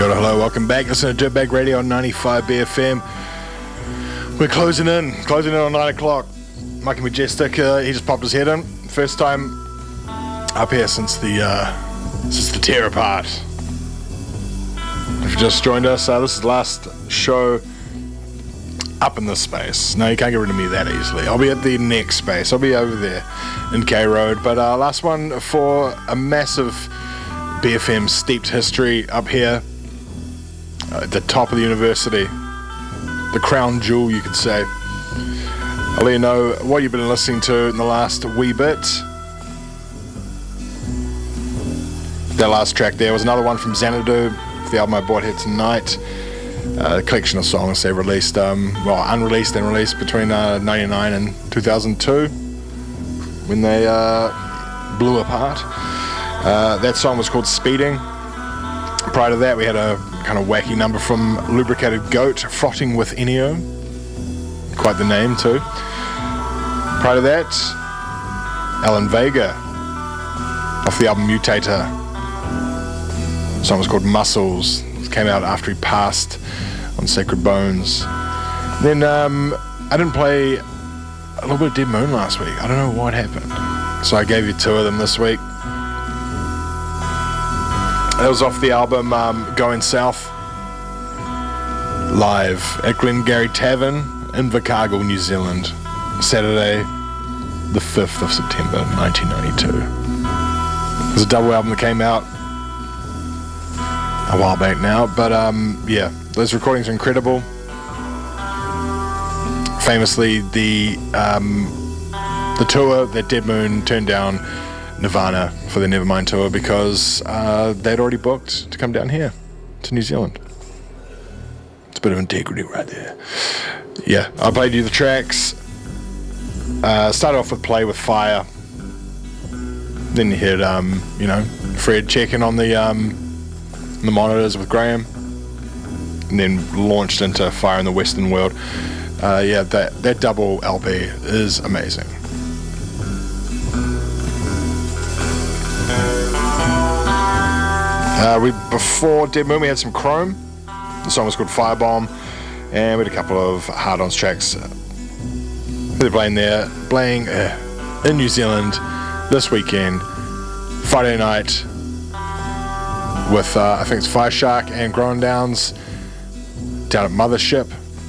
Kia ora, hello, welcome back. Listen to Dirtbag Radio on 95 BFM. We're closing in on 9 o'clock. Mikey Majestic, he just popped his head in. First time up here since the tear apart. If you just joined us, this is the last show up in this space. No, you can't get rid of me that easily. I'll be at the next space. I'll be over there in K Road. But last one for a massive BFM steeped history up here at the top of the university. The crown jewel, you could say. I'll let you know what you've been listening to in the last wee bit. That last track there was another one from Xanadu, the album I bought here tonight. A collection of songs they released, unreleased and released between 99 and 2002 when they blew apart. That song was called Speeding. Prior to that, we had a kind of wacky number from Lubricated Goat, Frotting with Ennio. Quite the name, too. Prior to that, Alan Vega, off the album Mutator. The song was called Muscles. It came out after he passed on Sacred Bones. Then I didn't play a little bit of Dead Moon last week. I don't know what happened. So I gave you two of them this week. That was off the album Going South, live at Glengarry Tavern in Invercargill, New Zealand, Saturday the 5th of September 1992. It was a double album that came out a while back now, but yeah, those recordings are incredible. Famously, the tour that Dead Moon turned down Nirvana for the Nevermind tour because they'd already booked to come down here to New Zealand. It's a bit of integrity right there. Yeah, I played you the tracks. Started off with Play With Fire. Then you heard, Fred checking on the monitors with Graham. And then launched into Fire in the Western World. That double LP is amazing. Before Dead Moon, we had some Chrome. The song was called Firebomb, and we had a couple of Hard-Ons tracks. They're playing in New Zealand this weekend, Friday night, with I think it's Fireshark and Growing Downs down at Mothership,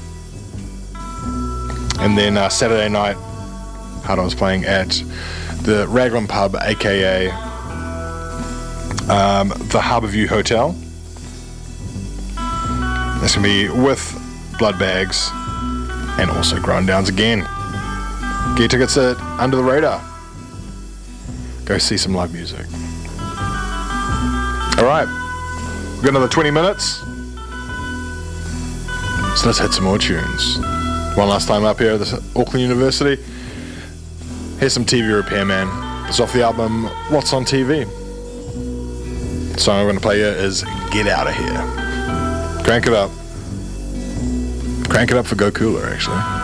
and then Saturday night, Hard-Ons playing at the Raglan Pub, aka the Harbourview Hotel. That's going to be with Bloodbags and also Growing Downs again. Get your tickets at Under the Radar. Go see some live music. Alright, we've got another 20 minutes. So let's hit some more tunes. One last time up here at the Auckland University. Here's some TV Repairman. It's off the album What's on TV. The song I'm going to play here is Get Out of Here. Crank it up. Crank it up for Go Cooler, actually.